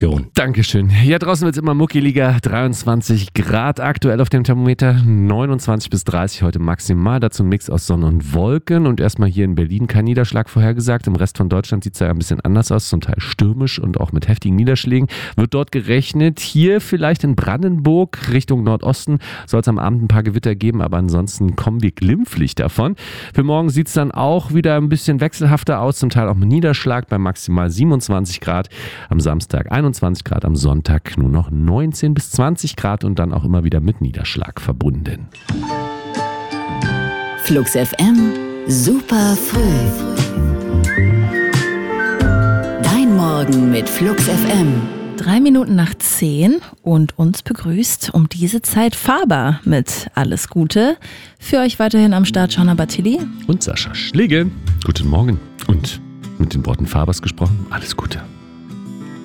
Jon. Dankeschön. Ja, draußen wird es immer muckeliger. 23 Grad aktuell auf dem Thermometer. 29 bis 30 heute maximal. Dazu ein Mix aus Sonne und Wolken. Und erstmal hier in Berlin kein Niederschlag vorhergesagt. Im Rest von Deutschland sieht es ja ein bisschen anders aus. Zum Teil stürmisch und auch mit heftigen Niederschlägen. Wird dort gerechnet. Hier vielleicht in Brandenburg Richtung Nordosten soll es am Abend ein paar Gewitter geben. Aber ansonsten kommen wir glimpflich davon. Für morgen sieht es dann auch wieder ein bisschen wechselhafter aus. Zum Teil auch mit Niederschlag bei maximal 27 Grad. Am Samstag 21 Grad, am Sonntag nur noch 19 bis 20 Grad und dann auch immer wieder mit Niederschlag verbunden. Flux FM, super früh. Dein Morgen mit Flux FM. 3 Minuten nach 10 und uns begrüßt um diese Zeit Faber mit Alles Gute. Für euch weiterhin am Start Shana Battili Und Sascha Schlegel. Guten Morgen. Und mit den Worten Fabers gesprochen, alles Gute.